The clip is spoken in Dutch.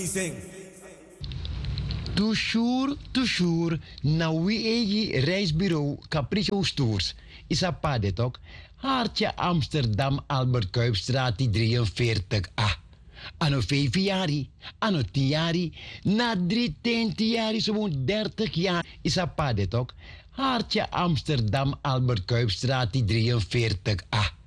Toujours, na wie egi reisbureau Capriccio Tours. Isa padet ook. Hartje Amsterdam, Albert Kuipstraat, 43a. Ano 5 jari, ano 10 jari, na 3 jari, zo'n 30 jaar. Isa padet ook. Hartje Amsterdam, Albert Kuipstraat, 43a.